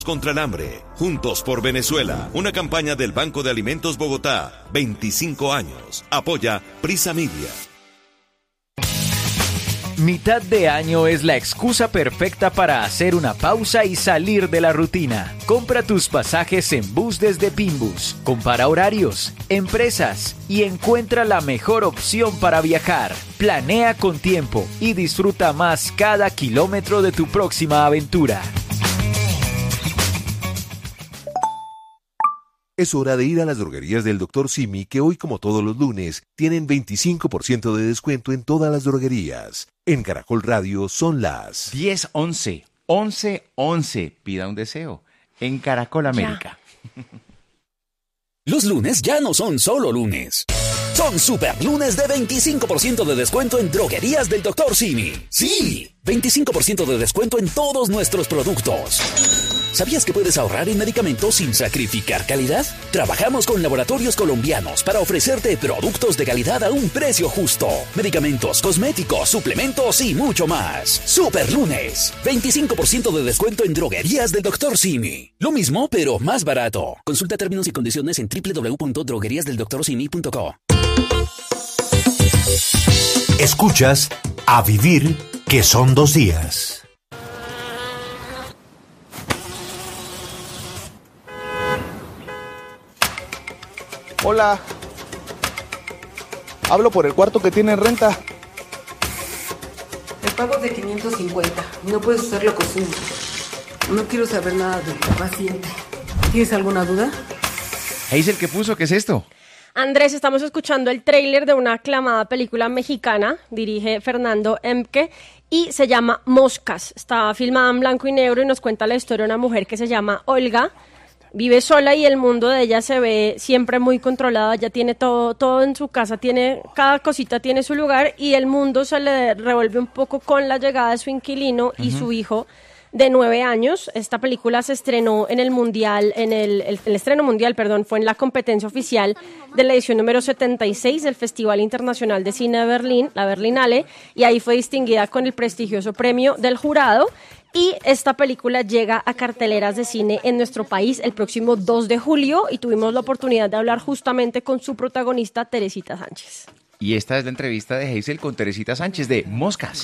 Contra el hambre, juntos por Venezuela, una campaña del Banco de Alimentos Bogotá, 25 años, apoya Prisa Media. Mitad de año es la excusa perfecta para hacer una pausa y salir de la rutina. Compra tus pasajes en bus desde Pinbus, compara horarios, empresas y encuentra la mejor opción para viajar. Planea con tiempo y disfruta más cada kilómetro de tu próxima aventura. Es hora de ir a las droguerías del Dr. Simi, que hoy, como todos los lunes, tienen 25% de descuento en todas las droguerías. En Caracol Radio son las 10:11, 11:11. Pida un deseo en Caracol América. Los lunes ya no son solo lunes. Son super lunes de 25% de descuento en droguerías del Dr. Simi. ¡Sí! 25% de descuento en todos nuestros productos. ¿Sabías que puedes ahorrar en medicamentos sin sacrificar calidad? Trabajamos con laboratorios colombianos para ofrecerte productos de calidad a un precio justo. Medicamentos, cosméticos, suplementos y mucho más. Super lunes. 25% de descuento en droguerías del Dr. Simi. Lo mismo, pero más barato. Consulta términos y condiciones en www.drogueriasdeldoctorsimi.co. Escuchas A Vivir, que son 2 días. Hola. Hablo por el cuarto que tiene en renta. El pago es de 550. No puedes usar la cocina. No quiero saber nada del paciente. ¿Tienes alguna duda? Hazel, ¿qué puso? ¿Qué es esto? Andrés, estamos escuchando el tráiler de una aclamada película mexicana, dirige Fernando Emke, y se llama Moscas. Está filmada en blanco y negro y nos cuenta la historia de una mujer que se llama Olga. Vive sola y el mundo de ella se ve siempre muy controlado. Ella tiene todo en su casa, cada cosita tiene su lugar, y el mundo se le revuelve un poco con la llegada de su inquilino y su hijo de 9 años. Esta película se estrenó en el Mundial, el estreno mundial, fue en la competencia oficial de la edición número 76 del Festival Internacional de Cine de Berlín, la Berlinale, y ahí fue distinguida con el prestigioso premio del jurado. Y esta película llega a carteleras de cine en nuestro país el próximo 2 de julio y tuvimos la oportunidad de hablar justamente con su protagonista, Teresita Sánchez. Y esta es la entrevista de Hazel con Teresita Sánchez de Moscas.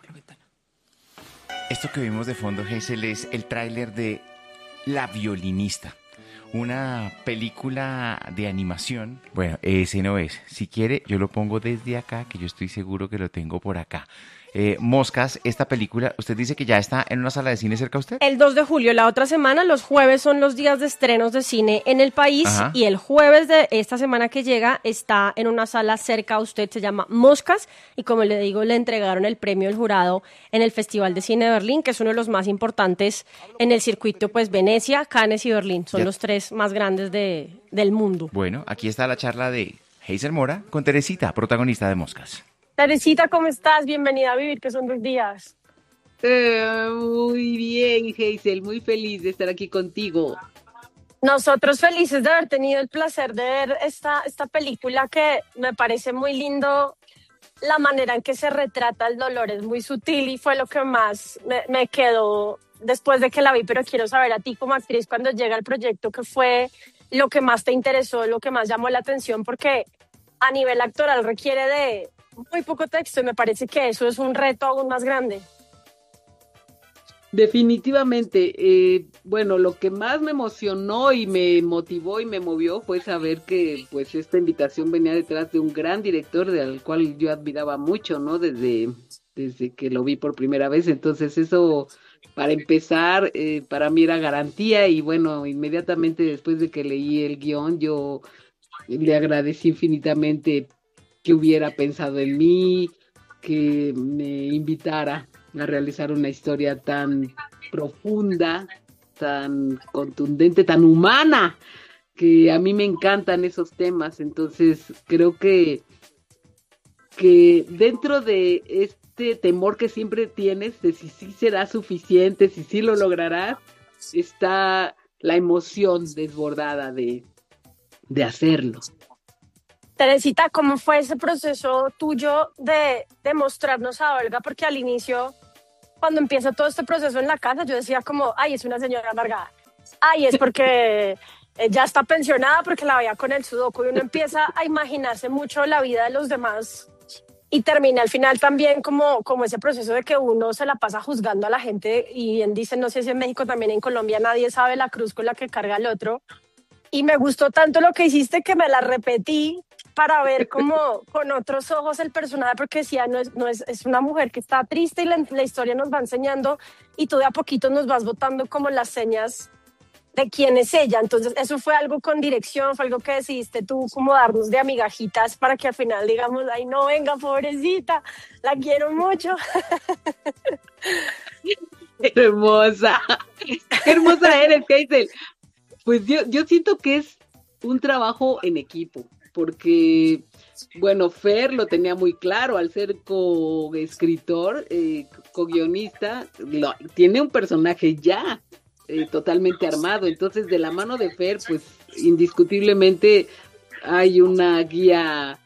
Esto que vimos de fondo, Hazel, es el tráiler de La Violinista, una película de animación. Bueno, ese no es. Si quiere, yo lo pongo desde acá, que yo estoy seguro que lo tengo por acá. Moscas, esta película, usted dice que ya está en una sala de cine cerca a usted. El 2 de julio, la otra semana, los jueves son los días de estrenos de cine en el país. Ajá. Y el jueves de esta semana que llega está en una sala cerca a usted, se llama Moscas, y como le digo, le entregaron el premio del jurado en el Festival de Cine de Berlín, que es uno de los más importantes en el circuito, pues Venecia, Cannes y Berlín, son los 3 más grandes del mundo. Bueno, aquí está la charla de Hazel Mora con Teresita, protagonista de Moscas. Teresita, ¿cómo estás? Bienvenida a Vivir, que son 2 días. Muy bien, Hazel, muy feliz de estar aquí contigo. Nosotros felices de haber tenido el placer de ver esta película, que me parece muy lindo. La manera en que se retrata el dolor es muy sutil y fue lo que más me quedó después de que la vi, pero quiero saber a ti como actriz, cuando llega el proyecto, ¿qué fue lo que más te interesó, lo que más llamó la atención? Porque a nivel actoral requiere de muy poco texto y me parece que eso es un reto aún más grande. Definitivamente, bueno, lo que más me emocionó y me motivó y me movió fue saber que pues esta invitación venía detrás de un gran director del cual yo admiraba mucho, ¿no? Desde que lo vi por primera vez. Entonces eso, para empezar, para mí era garantía, y bueno, inmediatamente después de que leí el guión, yo le agradecí infinitamente que hubiera pensado en mí, que me invitara a realizar una historia tan profunda, tan contundente, tan humana, que a mí me encantan esos temas. Entonces creo que dentro de este temor que siempre tienes de si sí será suficiente, si sí lo lograrás, está la emoción desbordada de hacerlo. Teresita, ¿cómo fue ese proceso tuyo de mostrarnos a Olga? Porque al inicio, cuando empieza todo este proceso en la casa, yo decía como, ay, es una señora amargada. Ay, es porque ya está pensionada porque la veía con el sudoku y uno empieza a imaginarse mucho la vida de los demás y termina al final también como ese proceso de que uno se la pasa juzgando a la gente y bien dicen, no sé si en México también, en Colombia, nadie sabe la cruz con la que carga el otro. Y me gustó tanto lo que hiciste que me la repetí para ver como con otros ojos el personaje, porque decía, es una mujer que está triste y la historia nos va enseñando y tú de a poquito nos vas botando como las señas de quién es ella. Entonces eso fue algo con dirección, fue algo que decidiste tú como darnos de amigajitas para que al final digamos, ay no, venga, pobrecita, la quiero mucho. Hermosa, qué hermosa eres, Hazel. Pues yo siento que es un trabajo en equipo, porque, bueno, Fer lo tenía muy claro al ser co-escritor, co-guionista, tiene un personaje ya totalmente armado, entonces de la mano de Fer, pues indiscutiblemente hay una guía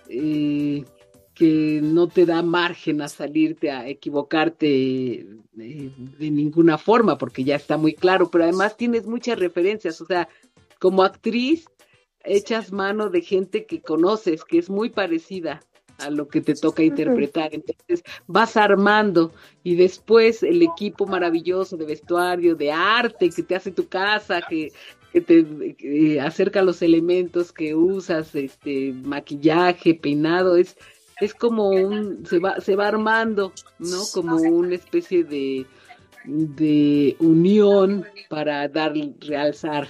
que no te da margen a salirte, a equivocarte de ninguna forma, porque ya está muy claro, pero además tienes muchas referencias, o sea, como actriz echas mano de gente que conoces, que es muy parecida a lo que te toca interpretar, entonces vas armando y después el equipo maravilloso de vestuario, de arte que te hace tu casa, que te acerca los elementos que usas, maquillaje, peinado, es como se va armando, ¿no? Como una especie de unión para realzar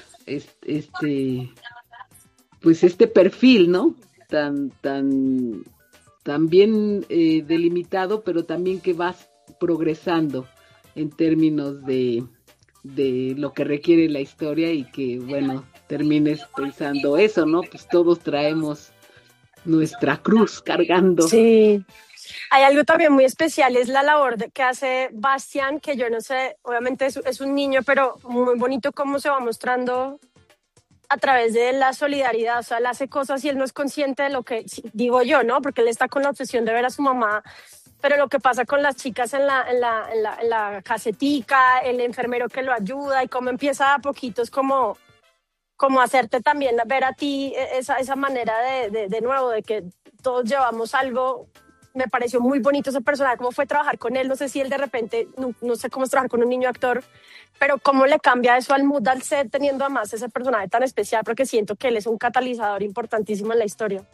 pues este perfil, ¿no? Tan bien delimitado, pero también que vas progresando en términos de lo que requiere la historia y que, bueno, termines pensando eso, ¿no? Pues todos traemos nuestra cruz cargando. Sí. Hay algo también muy especial, es la labor que hace Bastián, que yo no sé, obviamente es un niño, pero muy bonito cómo se va mostrando a través de la solidaridad, o sea, él hace cosas y él no es consciente de lo que, digo yo, ¿no? Porque él está con la obsesión de ver a su mamá, pero lo que pasa con las chicas en la casetica, el enfermero que lo ayuda y cómo empieza a poquitos como hacerte también ver a ti esa manera de nuevo, de que todos llevamos algo. Me pareció muy bonito ese personaje, cómo fue trabajar con él, no sé si él de repente, no sé cómo es trabajar con un niño actor, pero cómo le cambia eso al mood al set teniendo además ese personaje tan especial, porque siento que él es un catalizador importantísimo en la historia.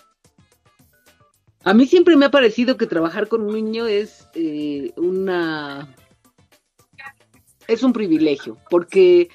A mí siempre me ha parecido que trabajar con un niño es un privilegio, porque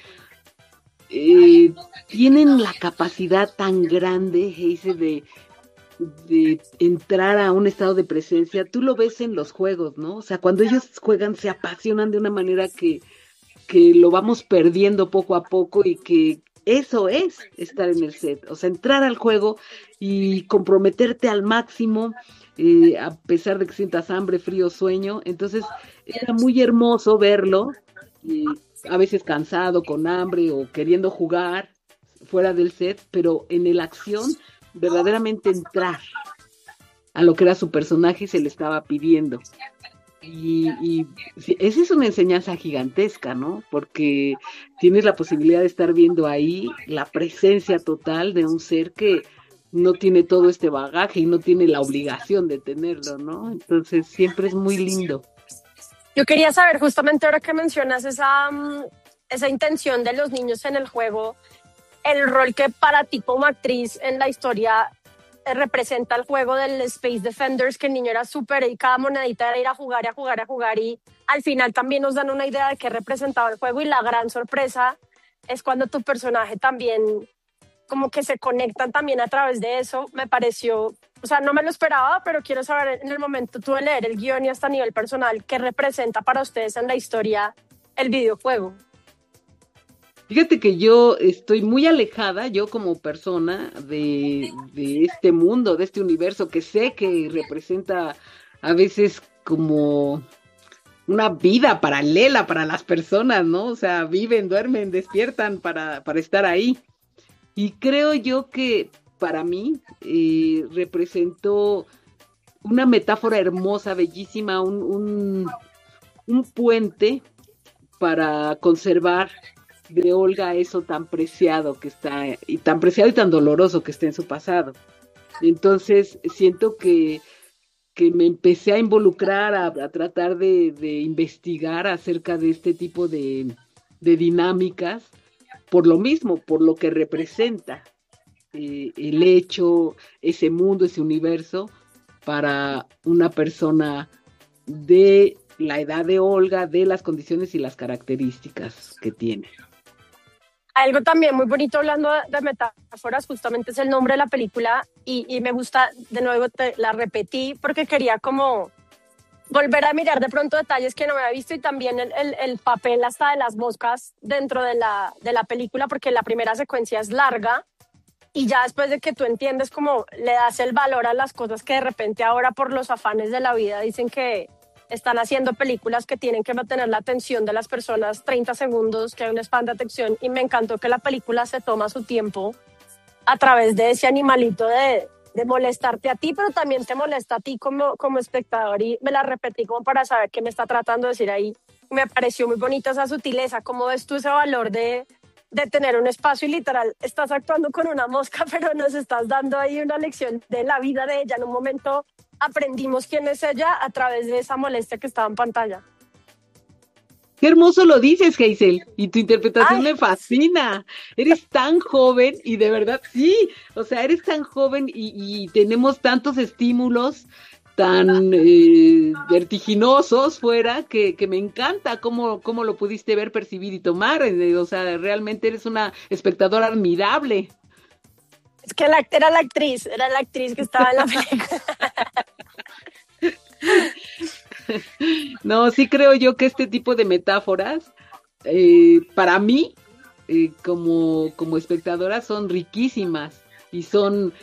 tienen la capacidad tan grande, Heise, de entrar a un estado de presencia. Tú lo ves en los juegos, ¿no? O sea, cuando ellos juegan se apasionan de una manera que lo vamos perdiendo poco a poco y que eso es estar en el set, o sea, entrar al juego y comprometerte al máximo, a pesar de que sientas hambre, frío, sueño. Entonces era muy hermoso verlo, a veces cansado, con hambre o queriendo jugar fuera del set, pero en la acción verdaderamente entrar a lo que era su personaje y se le estaba pidiendo. Y esa es una enseñanza gigantesca, ¿no? Porque tienes la posibilidad de estar viendo ahí la presencia total de un ser que no tiene todo este bagaje y no tiene la obligación de tenerlo, ¿no? Entonces siempre es muy lindo. Yo quería saber, justamente ahora que mencionas esa intención de los niños en el juego, el rol que para ti como actriz en la historia representa el juego del Space Defenders, que el niño era súper y cada monedita era ir a jugar y al final también nos dan una idea de qué representaba el juego y la gran sorpresa es cuando tu personaje también como que se conectan también a través de eso. Me pareció, o sea, no me lo esperaba, pero quiero saber en el momento tú de leer el guión y hasta a nivel personal, ¿qué representa para ustedes en la historia el videojuego? Fíjate que yo estoy muy alejada, yo como persona, de este mundo, de este universo, que sé que representa a veces como una vida paralela para las personas, ¿no? O sea, viven, duermen, despiertan para estar ahí. Y creo yo que para mí representó una metáfora hermosa, bellísima, un puente para conservar de Olga eso tan preciado que está, y tan preciado y tan doloroso que está en su pasado. Entonces siento que me empecé a involucrar, a tratar de investigar acerca de este tipo de dinámicas, por lo mismo, por lo que representa el hecho, ese mundo, ese universo, para una persona de la edad de Olga, de las condiciones y las características que tiene. Algo también muy bonito hablando de metáforas, justamente es el nombre de la película y me gusta, de nuevo la repetí porque quería como volver a mirar de pronto detalles que no había visto y también el papel hasta de las moscas dentro de la película, porque la primera secuencia es larga y ya después de que tú entiendes cómo le das el valor a las cosas que de repente ahora por los afanes de la vida dicen que están haciendo películas que tienen que mantener la atención de las personas 30 segundos, que hay un span de atención, y me encantó que la película se toma su tiempo a través de ese animalito de molestarte a ti, pero también te molesta a ti como espectador, y me la repetí como para saber qué me está tratando de decir ahí. Me pareció muy bonita esa sutileza. ¿Cómo ves tú ese valor de tener un espacio y literal estás actuando con una mosca, pero nos estás dando ahí una lección de la vida de ella? En un momento aprendimos quién es ella a través de esa molestia que estaba en pantalla. Qué hermoso lo dices, Hazel, y tu interpretación me fascina. Eres tan joven y de verdad sí, o sea, eres tan joven y tenemos tantos estímulos tan vertiginosos fuera que me encanta cómo lo pudiste ver, percibir y tomar. O sea, realmente eres una espectadora admirable. Es que era la actriz que estaba en la película. No, sí creo yo que este tipo de metáforas, para mí, como espectadora, son riquísimas y son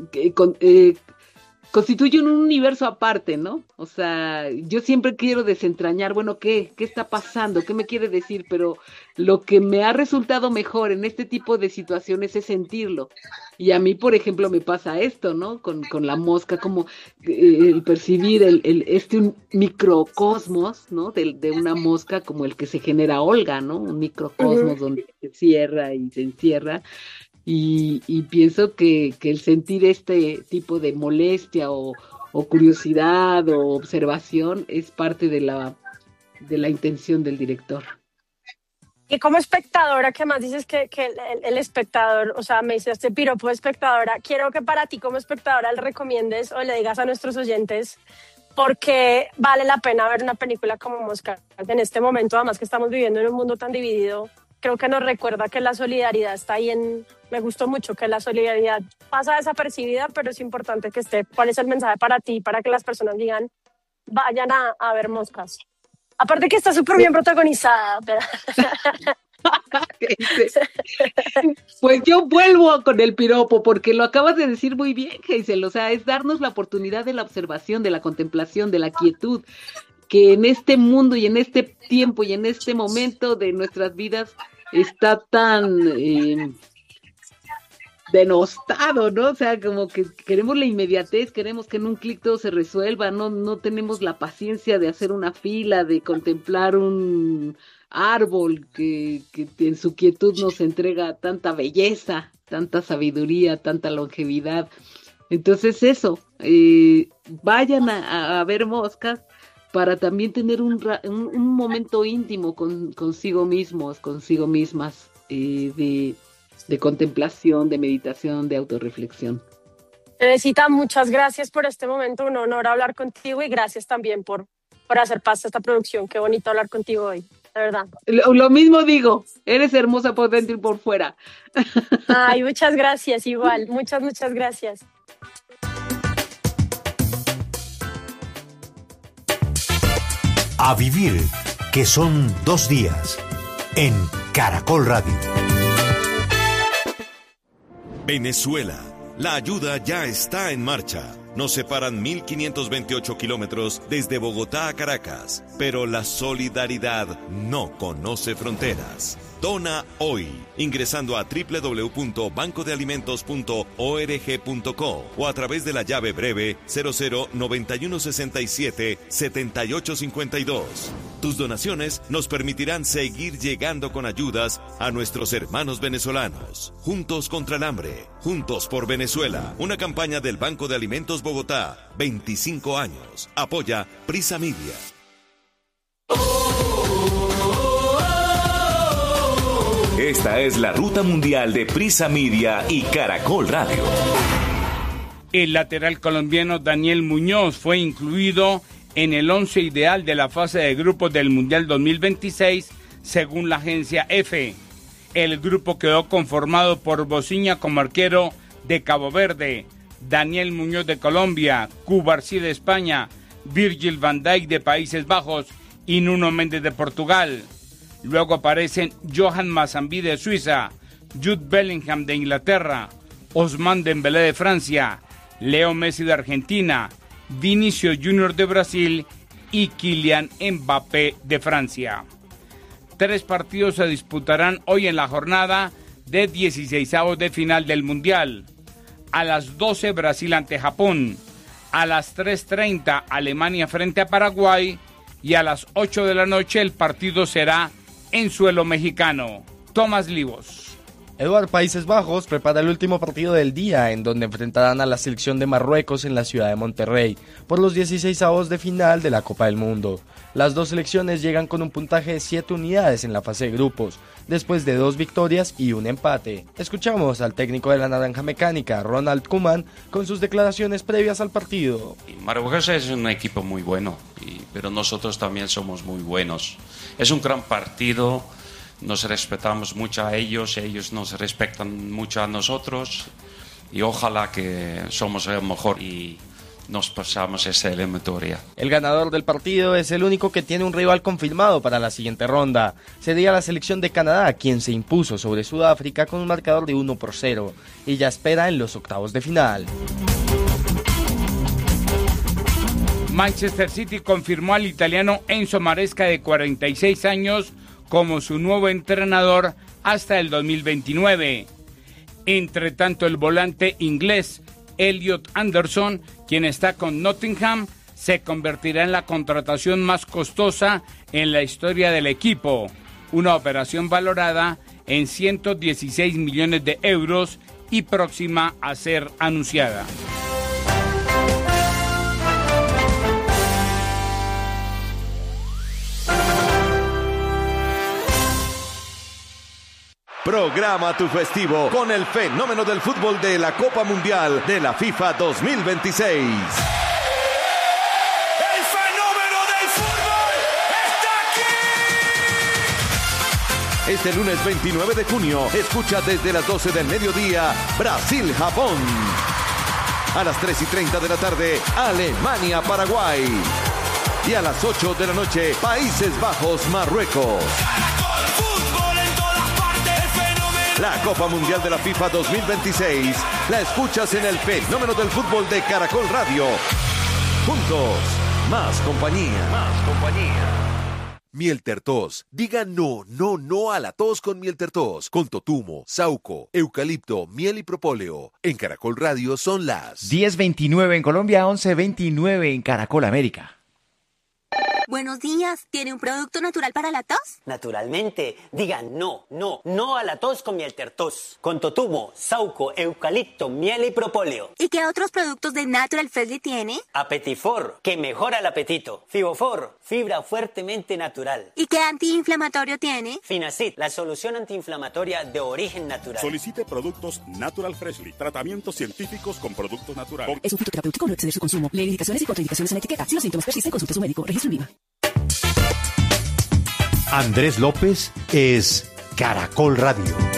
constituyen un universo aparte, ¿no? O sea, yo siempre quiero desentrañar, bueno, ¿qué está pasando? ¿Qué me quiere decir? Pero lo que me ha resultado mejor en este tipo de situaciones es sentirlo. Y a mí, por ejemplo, me pasa esto, ¿no? Con la mosca, como el percibir un microcosmos, ¿no? De una mosca como el que se genera Olga, ¿no? Un microcosmos donde se cierra y se encierra. Y pienso que el sentir este tipo de molestia o curiosidad o observación es parte de la intención del director. Y como espectadora, que más dices que el espectador, o sea, me dice este piropo de espectadora, quiero que para ti como espectadora le recomiendes o le digas a nuestros oyentes por qué vale la pena ver una película como Mosca en este momento, además que estamos viviendo en un mundo tan dividido. Creo que nos recuerda que la solidaridad está ahí me gustó mucho que la solidaridad pasa desapercibida, pero es importante que esté. ¿Cuál es el mensaje para ti, para que las personas digan, vayan a ver Moscas? Aparte que está súper bien protagonizada. Pues yo vuelvo con el piropo, porque lo acabas de decir muy bien, Hazel. O sea, es darnos la oportunidad de la observación, de la contemplación, de la quietud, que en este mundo y en este tiempo y en este momento de nuestras vidas está tan denostado, ¿no? O sea, como que queremos la inmediatez, queremos que en un clic todo se resuelva, no tenemos la paciencia de hacer una fila, de contemplar un árbol que en su quietud nos entrega tanta belleza, tanta sabiduría, tanta longevidad. Entonces eso, vayan a ver Moscas para también tener un momento íntimo consigo mismos, consigo mismas, de contemplación, de meditación, de autorreflexión. Teresita, muchas gracias por este momento, un honor hablar contigo y gracias también por hacer parte de esta producción. Qué bonito hablar contigo hoy, de verdad. Lo mismo digo, eres hermosa por dentro y por fuera. Ay, muchas gracias, igual, muchas gracias. A vivir, que son 2 días, en Caracol Radio. Venezuela. La ayuda ya está en marcha. Nos separan 1.528 kilómetros desde Bogotá a Caracas, pero la solidaridad no conoce fronteras. Dona hoy, ingresando a www.bancodealimentos.org.co o a través de la llave breve 0091677852. Tus donaciones nos permitirán seguir llegando con ayudas a nuestros hermanos venezolanos. Juntos contra el hambre, juntos por Venezuela. Una campaña del Banco de Alimentos Bogotá, 25 años. Apoya Prisa Media. Esta es la ruta mundial de Prisa Media y Caracol Radio. El lateral colombiano Daniel Muñoz fue incluido en el 11 ideal de la fase de grupos del Mundial 2026, según la agencia EFE. El grupo quedó conformado por Bociña como arquero de Cabo Verde, Daniel Muñoz de Colombia, Cubarsí de España, Virgil van Dijk de Países Bajos y Nuno Méndez de Portugal. Luego aparecen Johan Mazambi de Suiza, Jude Bellingham de Inglaterra, Ousmane Dembélé de Francia, Leo Messi de Argentina, Vinicius Junior de Brasil y Kylian Mbappé de Francia. 3 partidos se disputarán hoy en la jornada de 16avos de final del Mundial. A las 12 Brasil ante Japón, a las 3:30 Alemania frente a Paraguay y a las 8 de la noche el partido será en suelo mexicano. Tomás Livos. Eduard, Países Bajos prepara el último partido del día, en donde enfrentarán a la selección de Marruecos en la ciudad de Monterrey, por los 16avos de final de la Copa del Mundo. Las dos selecciones llegan con un puntaje de 7 unidades en la fase de grupos, después de 2 victorias y un empate. Escuchamos al técnico de la Naranja Mecánica, Ronald Koeman, con sus declaraciones previas al partido. Marruecos es un equipo muy bueno, pero nosotros también somos muy buenos. Es un gran partido. Nos respetamos mucho a ellos nos respetan mucho a nosotros y ojalá que somos el mejor y nos pasamos esa eliminatoria. El ganador del partido es el único que tiene un rival confirmado para la siguiente ronda. Sería la selección de Canadá, quien se impuso sobre Sudáfrica con un marcador de 1-0 y ya espera en los octavos de final. Manchester City confirmó al italiano Enzo Maresca, de 46 años, como su nuevo entrenador hasta el 2029. Entre tanto, el volante inglés Elliot Anderson, quien está con Nottingham, se convertirá en la contratación más costosa en la historia del equipo, una operación valorada en 116 millones de euros y próxima a ser anunciada. Programa tu festivo con el fenómeno del fútbol de la Copa Mundial de la FIFA 2026. ¡El fenómeno del fútbol está aquí! Este lunes 29 de junio, escucha desde las 12 del mediodía Brasil-Japón. A las 3:30 de la tarde, Alemania-Paraguay. Y a las 8 de la noche, Países Bajos-Marruecos. La Copa Mundial de la FIFA 2026 la escuchas en el fenómeno del fútbol de Caracol Radio. Juntos, más compañía. Más compañía. Miel Tertos. Diga no a la tos con Miel Tertos. Con totumo, sauco, eucalipto, miel y propóleo. En Caracol Radio son las 10:29 en Colombia, 11:29 en Caracol América. Buenos días, ¿tiene un producto natural para la tos? Naturalmente, digan no a la tos con Miel Tertos. Con totumo, sauco, eucalipto, miel y propóleo. ¿Y qué otros productos de Natural Freshly tiene? Apetifor, que mejora el apetito. Fibofor, fibra fuertemente natural. ¿Y qué antiinflamatorio tiene? Finacid, la solución antiinflamatoria de origen natural. Solicite productos Natural Freshly, tratamientos científicos con productos naturales. Es un fitoterapéutico, no exceder su consumo. Lee indicaciones y contraindicaciones en la etiqueta. Si los síntomas persisten, consulte a su médico. Registro en Viva. Andrés López es Caracol Radio.